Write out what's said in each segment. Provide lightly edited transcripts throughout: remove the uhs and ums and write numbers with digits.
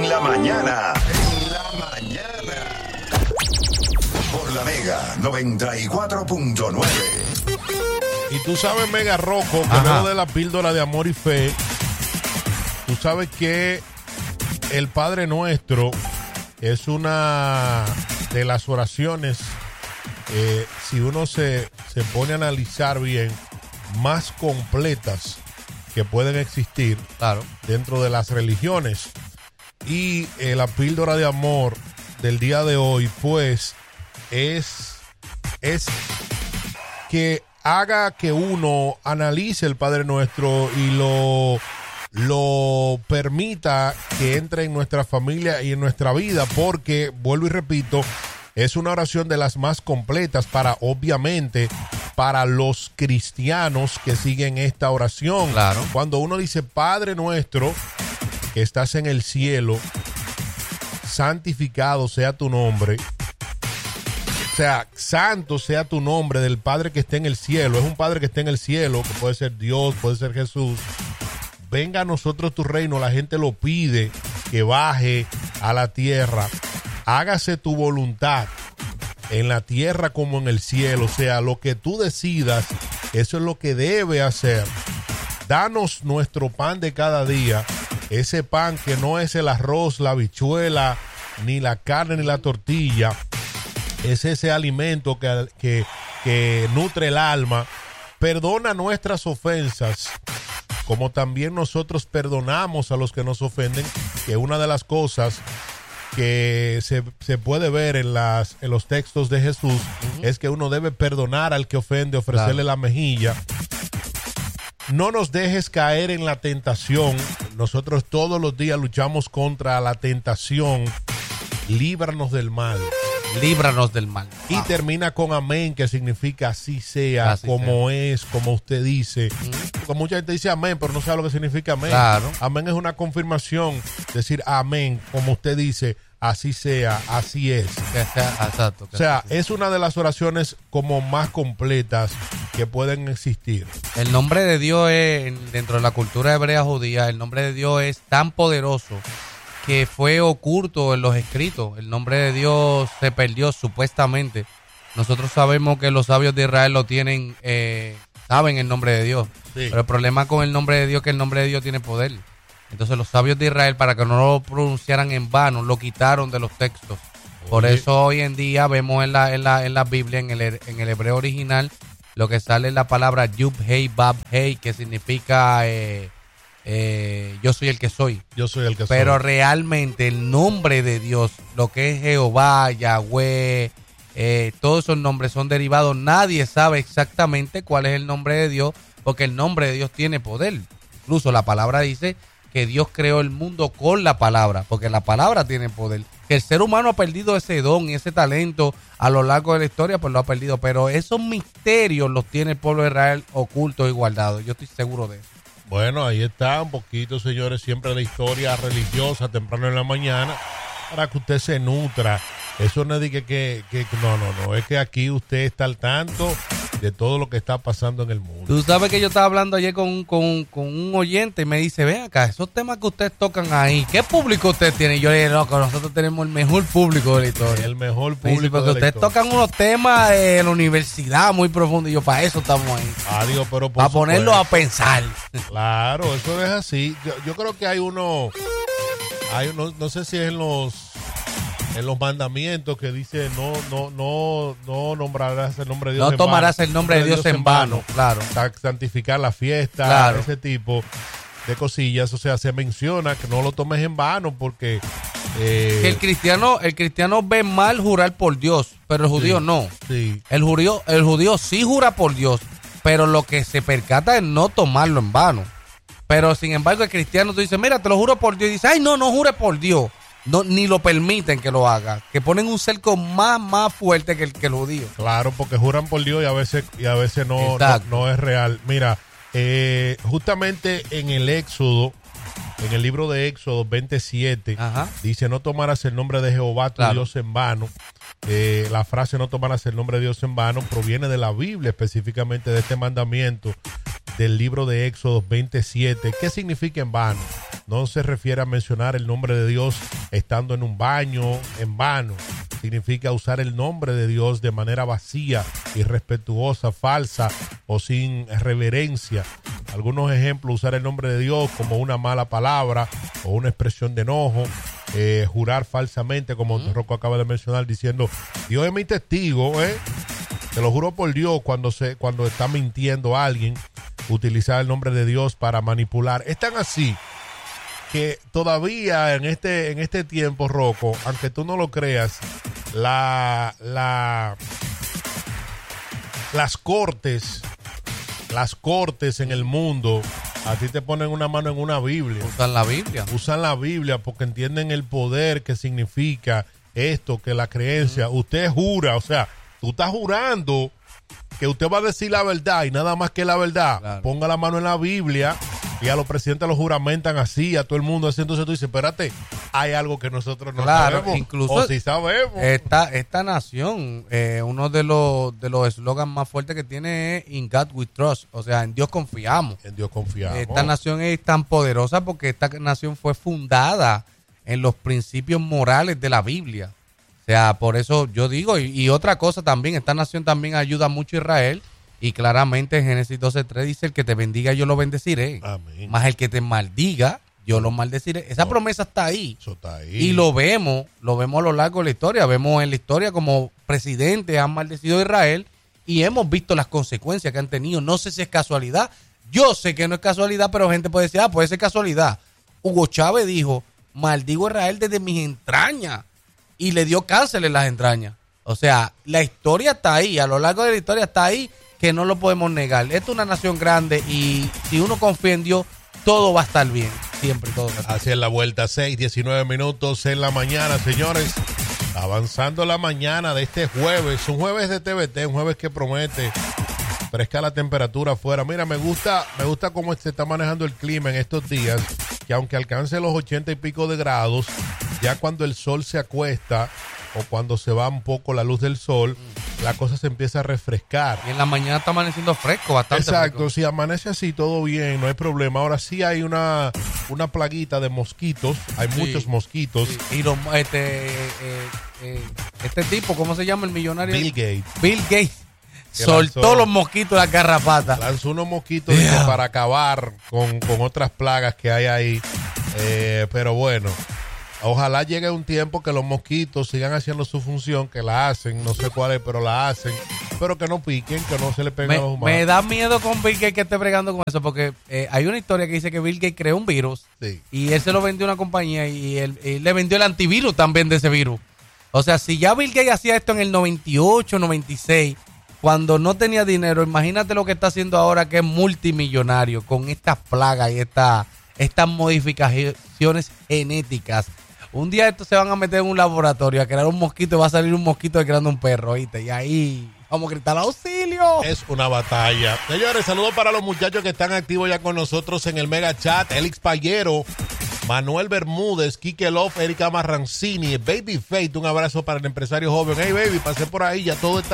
En la mañana. En la mañana. Por la Mega 94.9. Y tú sabes, Mega Rocco, que luego de la píldora de amor y fe, tú sabes que el Padre Nuestro es una de las oraciones, si uno se pone a analizar bien, más completas que pueden existir, claro, dentro de las religiones. Y la píldora de amor del día de hoy, pues, es que haga que uno analice el Padre Nuestro y lo permita que entre en nuestra familia y en nuestra vida, porque, vuelvo y repito, es una oración de las más completas obviamente, para los cristianos que siguen esta oración. Claro. Cuando uno dice, Padre Nuestro, que estás en el cielo, santificado sea tu nombre. O sea, santo sea tu nombre del Padre que está en el cielo. Es un Padre que está en el cielo, que puede ser Dios, puede ser Jesús. Venga a nosotros tu reino, la gente lo pide, que baje a la tierra. Hágase tu voluntad en la tierra como en el cielo. O sea, lo que tú decidas, eso es lo que debe hacer. Danos nuestro pan de cada día. Ese pan que no es el arroz, la habichuela, ni la carne, ni la tortilla. Es ese alimento que nutre el alma. Perdona nuestras ofensas, como también nosotros perdonamos a los que nos ofenden, que una de las cosas que se puede ver en los textos de Jesús es que uno debe perdonar al que ofende, ofrecerle la mejilla. No nos dejes caer en la tentación. Nosotros todos los días luchamos contra la tentación. Líbranos del mal. Líbranos del mal. Y termina con amén, que significa así sea, así como sea. Es, como usted dice. Porque mucha gente dice amén, pero no sabe lo que significa amén. Claro. Amén es una confirmación. Decir amén, como usted dice, así sea, así es. Exacto. O sea, es una de las oraciones como más completas que pueden existir. El nombre de Dios es, dentro de la cultura hebrea judía, el nombre de Dios es tan poderoso que fue oculto en los escritos. El nombre de Dios se perdió supuestamente. Nosotros sabemos que los sabios de Israel lo tienen, saben el nombre de Dios. Sí. Pero el problema con el nombre de Dios es que el nombre de Dios tiene poder. Entonces los sabios de Israel, para que no lo pronunciaran en vano, lo quitaron de los textos. Por eso hoy en día vemos en la Biblia, en el hebreo original, lo que sale es la palabra Yud Hei Bab Hei, que significa yo soy el que soy. Yo soy el que soy. Pero soy. Realmente el nombre de Dios, lo que es Jehová, Yahweh, todos esos nombres son derivados. Nadie sabe exactamente cuál es el nombre de Dios, porque el nombre de Dios tiene poder. Incluso la palabra dice que Dios creó el mundo con la palabra, porque la palabra tiene poder. Que el ser humano ha perdido ese don y ese talento a lo largo de la historia, pues lo ha perdido. Pero esos misterios los tiene el pueblo de Israel ocultos y guardados. Yo estoy seguro de eso. Bueno, ahí está un poquito, señores, siempre la historia religiosa temprano en la mañana, para que usted se nutra. Eso no es de que no, es que aquí usted está al tanto de todo lo que está pasando en el mundo. Tú sabes que yo estaba hablando ayer con un oyente y me dice, ven acá, esos temas que ustedes tocan ahí, ¿qué público ustedes tienen? Y yo le dije, no, que nosotros tenemos el mejor público de la historia. El mejor público dice, porque ustedes tocan unos temas en la universidad muy profundos y yo, para eso estamos ahí. Adiós, pero para ponerlos a pensar. Claro, eso es así. Yo creo que hay uno, no sé si es en los mandamientos que dice no nombrarás el nombre de Dios no tomarás el nombre de Dios en vano, claro. Santificar la fiesta, claro. Ese tipo de cosillas. O sea, se menciona que no lo tomes en vano porque que el cristiano ve mal jurar por Dios, pero el judío no. Sí. El judío sí jura por Dios, pero lo que se percata es no tomarlo en vano. Pero sin embargo el cristiano, tú dices, mira, te lo juro por Dios, y dice, ay, no jure por Dios. No, ni lo permiten que lo haga, que ponen un cerco más fuerte que el judío. Claro, porque juran por Dios y a veces no es real. Mira, justamente en el Éxodo, en el libro de Éxodo 27, dice, no tomarás el nombre de Jehová tu Dios en vano. La frase no tomarás el nombre de Dios en vano proviene de la Biblia, específicamente de este mandamiento del libro de Éxodo 27. ¿Qué significa en vano? no se refiere a mencionar el nombre de Dios estando en un baño en vano. Significa usar el nombre de Dios de manera vacía, irrespetuosa, falsa o sin reverencia. Algunos ejemplos: usar el nombre de Dios como una mala palabra o una expresión de enojo. Jurar falsamente, como Rocco acaba de mencionar, diciendo: Dios es mi testigo, te lo juro por Dios, cuando está mintiendo a alguien. Utilizar el nombre de Dios para manipular. Es tan así que todavía en este tiempo, Rocco, aunque tú no lo creas, las cortes en el mundo, a ti te ponen una mano en una Biblia. Usan la Biblia porque entienden el poder que significa esto, que la creencia. Usted jura, o sea, tú estás jurando que usted va a decir la verdad y nada más que la verdad. Claro. Ponga la mano en la Biblia y a los presidentes los juramentan así, a todo el mundo así. Entonces tú dices, espérate, hay algo que nosotros no sabemos. Incluso o sí sabemos. Esta nación, uno de los eslogans más fuertes que tiene es In God We Trust, o sea, en Dios confiamos. En Dios confiamos. Esta nación es tan poderosa porque esta nación fue fundada en los principios morales de la Biblia. O sea, por eso yo digo, y otra cosa también, esta nación también ayuda mucho a Israel, y claramente en Génesis 12:3 dice: el que te bendiga yo lo bendeciré. Amén. Más el que te maldiga yo lo maldeciré. Esa promesa está ahí. Eso está ahí. Y lo vemos a lo largo de la historia. Vemos en la historia como presidentes han maldecido a Israel y hemos visto las consecuencias que han tenido. No sé si es casualidad. Yo sé que no es casualidad, pero gente puede decir, puede ser casualidad. Hugo Chávez dijo: maldigo a Israel desde mis entrañas. Y le dio cáncer en las entrañas. O sea, la historia está ahí, a lo largo de la historia está ahí, que no lo podemos negar. Esta es una nación grande y si uno confía en Dios, todo va a estar bien. Siempre todo va a estar bien. Así es la vuelta, 6:19 minutos en la mañana, señores. Avanzando la mañana de este jueves, un jueves de TVT, un jueves que promete. Fresca la temperatura afuera. Mira, me gusta cómo se está manejando el clima en estos días, que aunque alcance los 80 y pico de grados, ya cuando el sol se acuesta o cuando se va un poco la luz del sol, la cosa se empieza a refrescar. Y en la mañana está amaneciendo fresco, bastante. Exacto, fresco. Si amanece así, todo bien, no hay problema. Ahora sí hay una plaguita de mosquitos, hay muchos mosquitos. Sí. Y este tipo, ¿cómo se llama el millonario? Bill Gates. Bill Gates. Soltó los mosquitos de la garrapata. Lanzó unos mosquitos para acabar con otras plagas que hay ahí. Pero bueno, ojalá llegue un tiempo que los mosquitos sigan haciendo su función, que la hacen, no sé cuál es, pero la hacen. Pero que no piquen, que no se le peguen a los humanos. Me da miedo con Bill Gates que esté bregando con eso, porque hay una historia que dice que Bill Gates creó un virus. Sí. Y él se lo vendió a una compañía y él le vendió el antivirus también de ese virus. O sea, si ya Bill Gates hacía esto en el 98, 96... cuando no tenía dinero, imagínate lo que está haciendo ahora, que es multimillonario con estas plagas y estas modificaciones genéticas. Un día estos se van a meter en un laboratorio a crear un mosquito y va a salir un mosquito creando un perro, ¿oíste? Y ahí vamos a gritar auxilio. Es una batalla. Señores, saludos para los muchachos que están activos ya con nosotros en el Mega Chat. Elix Payero, Manuel Bermúdez, Quique Love, Erika Marrancini, Baby Faith, un abrazo para el empresario joven. Hey, baby, pasé por ahí, ya todo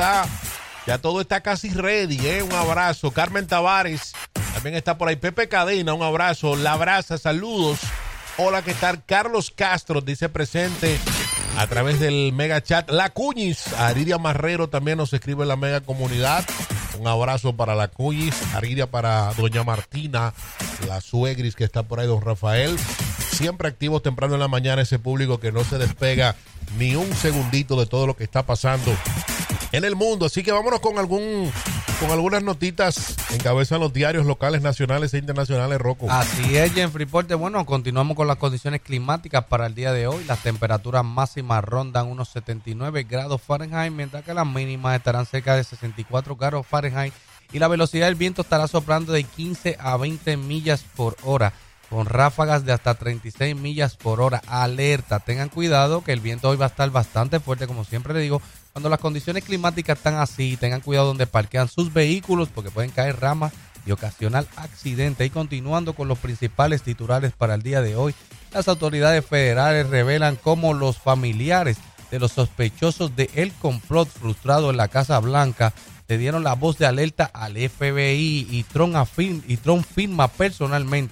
está casi ready, un abrazo. Carmen Tavares también está por ahí. Pepe Cadena, un abrazo. La Abraza, saludos. Hola, ¿qué tal? Carlos Castro dice presente a través del Mega Chat. La Cuñis, Aridia Marrero también nos escribe en la Mega Comunidad. Un abrazo para la Cuñis, Aridia para doña Martina, la suegris que está por ahí, don Rafael. Siempre activos temprano en la mañana, ese público que no se despega ni un segundito de todo lo que está pasando en el mundo. Así que vámonos con algunas notitas en cabeza de los diarios locales, nacionales e internacionales, Rocco. Así es, Jeffrey Porter. Bueno, continuamos con las condiciones climáticas para el día de hoy. Las temperaturas máximas rondan unos 79 grados Fahrenheit, mientras que las mínimas estarán cerca de 64 grados Fahrenheit. Y la velocidad del viento estará soplando de 15 a 20 millas por hora, con ráfagas de hasta 36 millas por hora. Alerta, tengan cuidado que el viento hoy va a estar bastante fuerte, como siempre le digo. Cuando las condiciones climáticas están así, tengan cuidado donde parquean sus vehículos porque pueden caer ramas y ocasionar accidentes. Y continuando con los principales titulares para el día de hoy, las autoridades federales revelan cómo los familiares de los sospechosos de el complot frustrado en la Casa Blanca le dieron la voz de alerta al FBI y Trump firma personalmente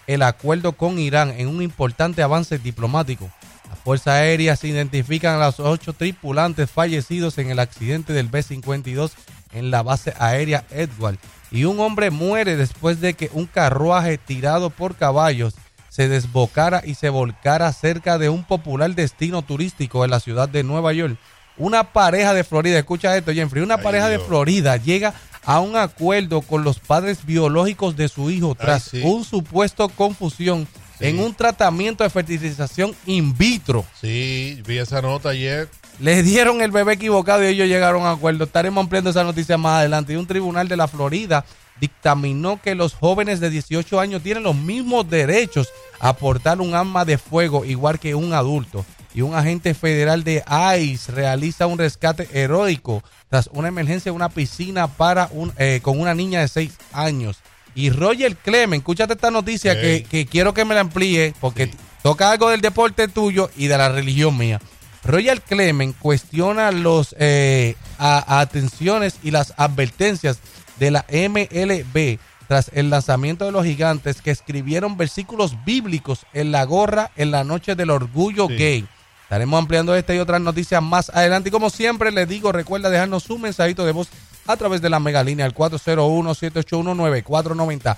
el acuerdo con Irán en un importante avance diplomático. Las Fuerzas Aéreas identifican a los 8 tripulantes fallecidos en el accidente del B-52 en la base aérea Edward. Y un hombre muere después de que un carruaje tirado por caballos se desbocara y se volcara cerca de un popular destino turístico en la ciudad de Nueva York. Una pareja de Florida, escucha esto, Jeffrey, una pareja de Florida llega a un acuerdo con los padres biológicos de su hijo tras un supuesto confusión en un tratamiento de fertilización in vitro. Sí, vi esa nota ayer. Les dieron el bebé equivocado y ellos llegaron a acuerdo. Estaremos ampliando esa noticia más adelante. Y un tribunal de la Florida dictaminó que los jóvenes de 18 años tienen los mismos derechos a portar un arma de fuego igual que un adulto. Y un agente federal de ICE realiza un rescate heroico tras una emergencia en una piscina con una niña de 6 años. Y Roger Clemens, escúchate esta noticia que quiero que me la amplíe porque toca algo del deporte tuyo y de la religión mía. Roger Clemens cuestiona los atenciones y las advertencias de la MLB tras el lanzamiento de los gigantes que escribieron versículos bíblicos en la gorra en la noche del orgullo gay. Estaremos ampliando esta y otras noticias más adelante. Y como siempre les digo, recuerda dejarnos su mensajito de voz a través de la megalínea al 401-781-9490.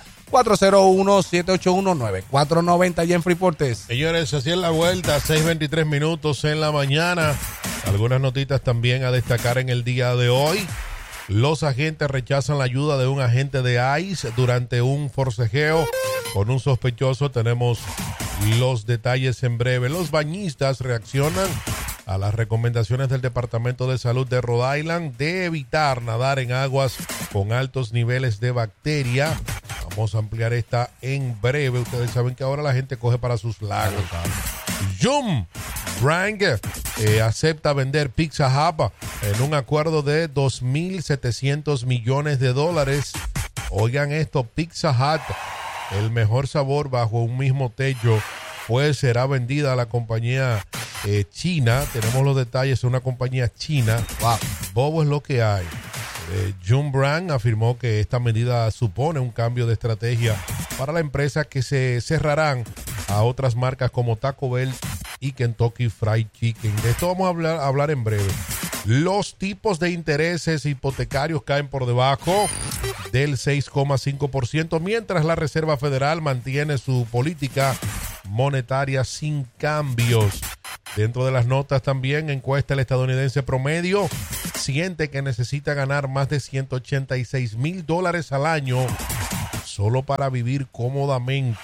401-781-9490 y en Freeportes. Señores, así es la vuelta, 6:23 minutos en la mañana. Algunas notitas también a destacar en el día de hoy. Los agentes rechazan la ayuda de un agente de ICE durante un forcejeo con un sospechoso. Tenemos los detalles en breve. Los bañistas reaccionan a las recomendaciones del Departamento de Salud de Rhode Island de evitar nadar en aguas con altos niveles de bacteria. Vamos a ampliar esta en breve. Ustedes saben que ahora la gente coge para sus lagos. Yum Brand acepta vender Pizza Hut en un acuerdo de $2.700 millones. Oigan esto, Pizza Hut, el mejor sabor bajo un mismo techo, pues será vendida a la compañía china. Tenemos los detalles de una compañía china. Wow, bobo es lo que hay. Yum Brand afirmó que esta medida supone un cambio de estrategia para la empresa, que se cerrarán a otras marcas como Taco Bell y Kentucky Fried Chicken. De esto vamos a hablar en breve. Los tipos de intereses hipotecarios caen por debajo del 6,5%, mientras la Reserva Federal mantiene su política monetaria sin cambios. Dentro de las notas también, encuesta: el estadounidense promedio siente que necesita ganar más de $186,000 al año solo para vivir cómodamente.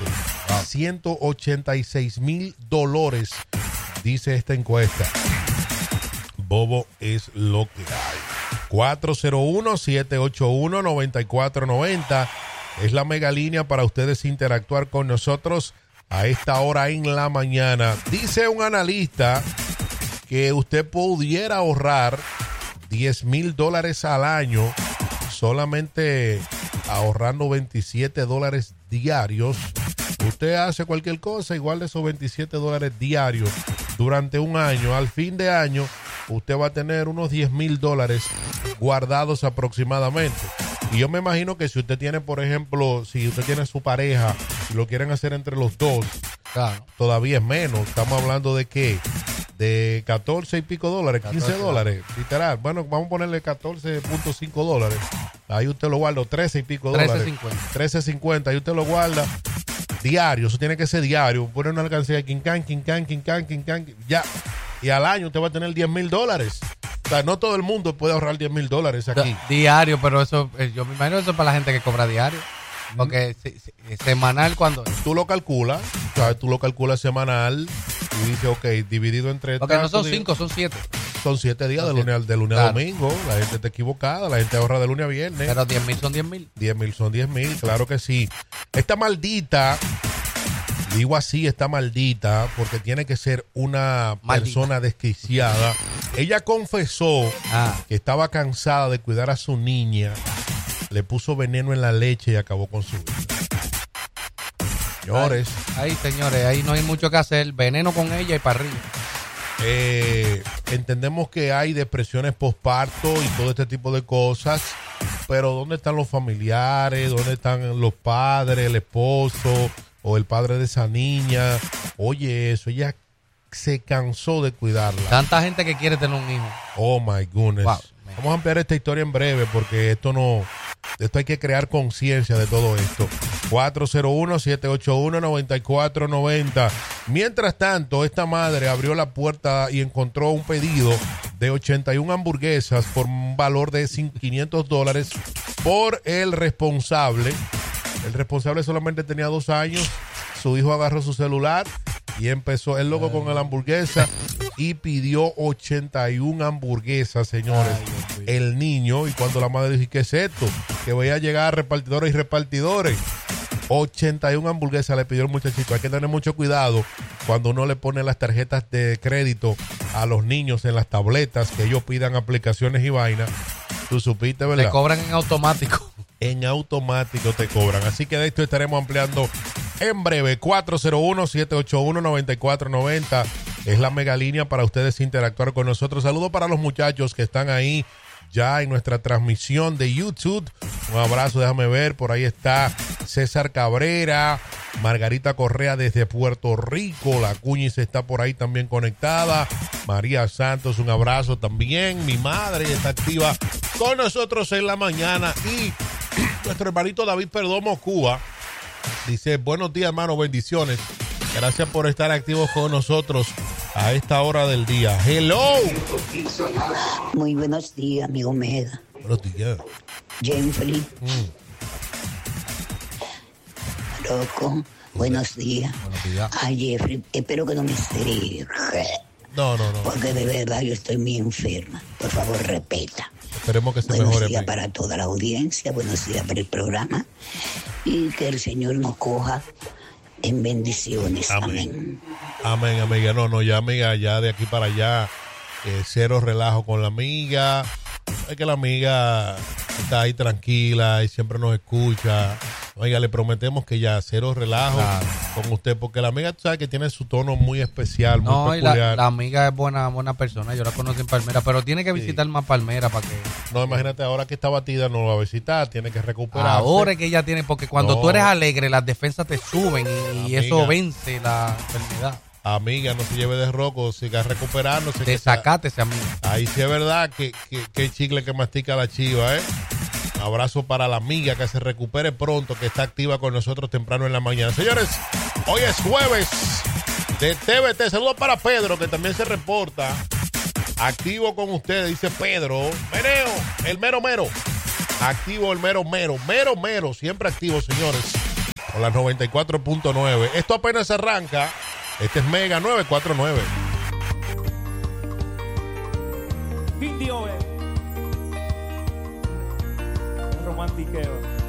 $186,000, dice esta encuesta. Bobo es lo que hay. 401-781-9490 es la mega línea para ustedes interactuar con nosotros a esta hora en la mañana. Dice un analista que usted pudiera ahorrar $10,000 al año solamente ahorrando $27 diarios. Usted hace cualquier cosa igual de esos $27 diarios durante un año. Al fin de año usted va a tener unos $10,000 guardados aproximadamente. Y yo me imagino que si usted tiene, por ejemplo, si usted tiene su pareja y lo quieren hacer entre los dos, claro, todavía es menos. Estamos hablando de ¿qué? De 14 y pico dólares, 15 dólares, literal. Bueno, vamos a ponerle $14.5. Ahí usted lo guarda, 13 y pico dólares. 13.50. Ahí usted lo guarda diario. Eso tiene que ser diario. Pone una alcancía de quincán, ya. Y al año usted va a tener $10,000. O sea, no todo el mundo puede ahorrar $10,000 aquí. Diario, pero eso, yo me imagino eso es para la gente que cobra diario. Porque semanal, cuando tú lo calculas, o sea, tú lo calculas semanal y dices, ok, dividido entre... Porque no son 5, son 7. Son 7 días, de lunes a domingo. La gente está equivocada, la gente ahorra de lunes a viernes. Pero 10,000 son 10,000. 10,000 son 10,000, claro que sí. Esta maldita, digo así, esta maldita, porque tiene que ser una persona desquiciada. Ella confesó que estaba cansada de cuidar a su niña. Le puso veneno en la leche y acabó con su vida. Señores. Ahí, señores, ahí no hay mucho que hacer. Veneno con ella y para arriba. Entendemos que hay depresiones postparto y todo este tipo de cosas, pero ¿dónde están los familiares? ¿Dónde están los padres, el esposo? o el padre de esa niña. Oye, eso, ella se cansó de cuidarla. Tanta gente que quiere tener un hijo. Oh my goodness. Wow. Vamos a ampliar esta historia en breve porque esto hay que crear conciencia de todo esto. 401-781-9490. Mientras tanto, esta madre abrió la puerta y encontró un pedido de 81 hamburguesas por un valor de $500 por el responsable. El responsable solamente tenía 2 años. Su hijo agarró su celular y empezó el loco con la hamburguesa y pidió 81 hamburguesas, señores. El niño, y cuando la madre dijo, ¿qué es esto? Que voy a llegar a repartidores y repartidores. 81 hamburguesas le pidió el muchachito. Hay que tener mucho cuidado cuando uno le pone las tarjetas de crédito a los niños en las tabletas, que ellos pidan aplicaciones y vainas. Tú supiste, ¿verdad? Te cobran en automático. En automático te cobran. Así que de esto estaremos ampliando en breve. 401-781-9490 es la mega línea para ustedes interactuar con nosotros. Saludos para los muchachos que están ahí ya en nuestra transmisión de YouTube. Un abrazo, déjame ver. Por ahí está César Cabrera, Margarita Correa desde Puerto Rico. La Cuñiz está por ahí también conectada. María Santos, un abrazo también. Mi madre está activa con nosotros en la mañana. Y nuestro hermanito David Perdomo Cuba dice, buenos días, hermano, bendiciones. Gracias por estar activos con nosotros a esta hora del día. Hello. Muy buenos días, amigo Meda. Buenos días. Jeffrey. Loco. Buenos días. Buenos días. Ay, Jeffrey, espero que no me esté. No. Porque de verdad yo estoy muy enferma. Por favor, repita. Esperemos que se Buenos mejore. días para toda la audiencia. Buenos días para el programa. Y que el Señor nos coja en bendiciones. Amén. Amén, amiga. No, ya, amiga, ya de aquí para allá, cero relajo con la amiga. Es que la amiga está ahí tranquila y siempre nos escucha. Oiga, le prometemos que ya cero relajo con usted, porque la amiga, tú sabes que tiene su tono muy especial, muy peculiar. Y la amiga es buena persona, yo la conozco en Palmera, pero tiene que visitar más Palmera para que... No, imagínate, ahora que está batida no lo va a visitar, tiene que recuperarse. Ahora es que ella tiene, porque cuando tú eres alegre, las defensas te suben y eso vence la enfermedad. Amiga, no se lleve de roco, siga recuperándose. Desacátese, amiga. Ahí sí es verdad que chicle que mastica la chiva, ¿eh? Abrazo para la amiga, que se recupere pronto, que está activa con nosotros temprano en la mañana. Señores, hoy es jueves de TVT. Saludos para Pedro, que también se reporta. Activo con ustedes, dice Pedro. Meneo, el mero mero. Activo el mero mero. Mero mero, siempre activo, señores. Con las 94.9. Esto apenas arranca. Este es Mega 949. Video, romantiqueo.